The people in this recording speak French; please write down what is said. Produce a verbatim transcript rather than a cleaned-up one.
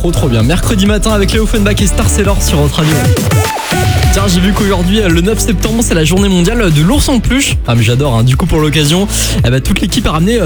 trop trop bien. Mercredi matin avec Léo Offenbach et Star Sailor sur votre radio. Tiens, j'ai vu qu'aujourd'hui, le neuf septembre, c'est la journée mondiale de l'ours en peluche. Ah mais j'adore, hein. Du coup pour l'occasion, eh ben, toute l'équipe a ramené